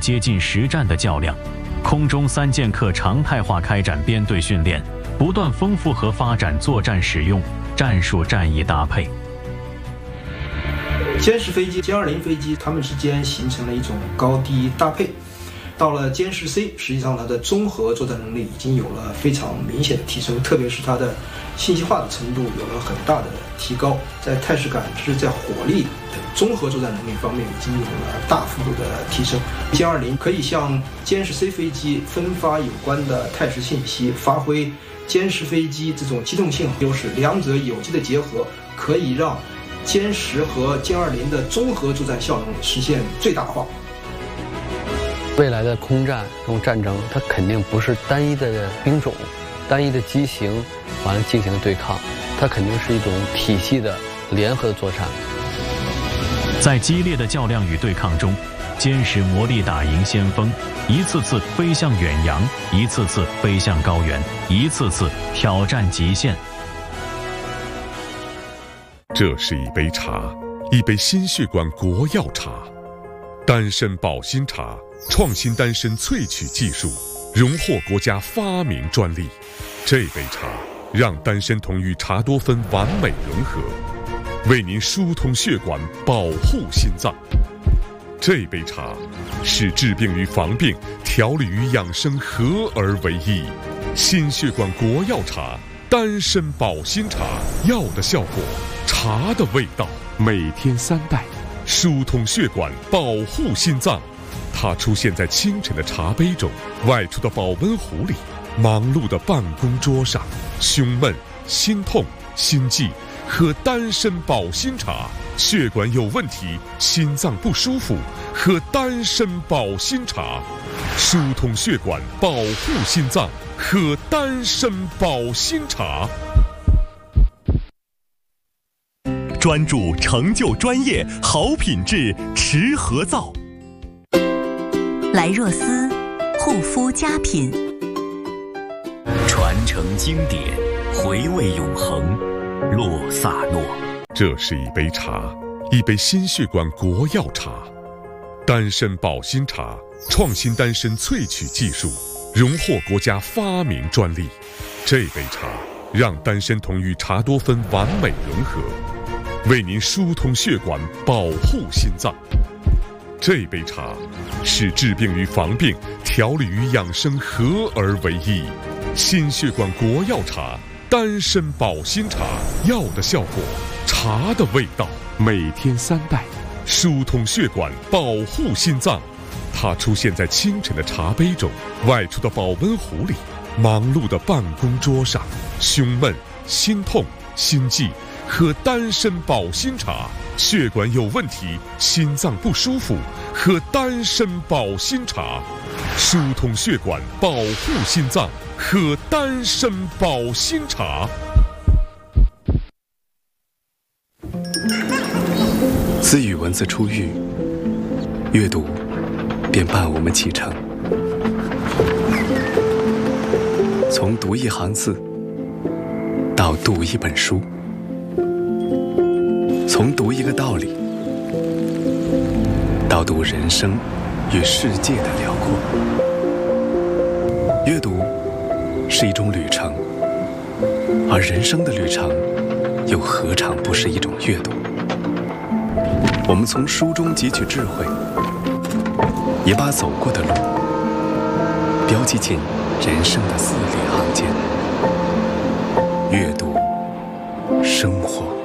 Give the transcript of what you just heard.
接近实战的较量。空中3剑客常态化开展编队训练，不断丰富和发展作战使用、战术战役搭配。 歼十飞机、歼20飞机，它们之间形成了一种高低搭配。到了歼十 C， 实际上它的综合作战能力已经有了非常明显的提升，特别是它的信息化的程度有了很大的提高，在态势感知、在火力等综合作战能力方面已经有了大幅度的提升。歼20可以向歼十 C 飞机分发有关的态势信息，发挥歼十飞机这种机动性优势，两者有机的结合，可以让歼十和歼20的综合作战效能实现最大化。 未来的空战这种战争，它肯定不是单一的兵种、单一的机型完了进行的对抗，它肯定是一种体系的联合的作战。 在激烈的较量与对抗中，歼十磨砺打赢先锋，一次次飞向远洋，一次次飞向高原，一次次挑战极限。 这是一杯茶，一杯心血管国药茶，丹参保心茶。创新丹参萃取技术，荣获国家发明专利。这杯茶让丹参酮与茶多酚完美融合，为您疏通血管，保护心脏。这杯茶是治病与防病、调理与养生合而为一。心血管国药茶，丹参保心茶，药的效果，茶的味道，每天3袋，疏通血管，保护心脏。它出现在清晨的茶杯中，外出的保温壶里，忙碌的办公桌上。胸闷、心痛、心悸，喝丹参保心茶；血管有问题、心脏不舒服，喝丹参保心茶。疏通血管，保护心脏，喝丹参保心茶。 专注成就专业，好品质持合造。 莱若斯护肤佳品， 传承经典，回味永恒。洛萨诺。 这是一杯茶，一杯心血管国药茶，丹参保心茶，创新丹参萃取技术，荣获国家发明专利。这杯茶让丹参酮与茶多酚完美融合，为您疏通血管，保护心脏。这杯茶是治病与防病、调理与养生合而为一。心血管国药茶，丹参保心茶，药的效果，茶的味道，每天3袋，疏通血管，保护心脏。它出现在清晨的茶杯中，外出的保温壶里，忙碌的办公桌上。胸闷、心痛、心悸，喝丹参保心茶；血管有问题、心脏不舒服，喝丹参保心茶。疏通血管，保护心脏，喝丹参保心茶。 自与文字初遇，阅读便伴我们启程。从读一行字到读一本书，从读一个道理到读人生与世界的辽阔。阅读是一种旅程，而人生的旅程又何尝不是一种阅读？我们从书中汲取智慧，也把走过的路标记进人生的4列。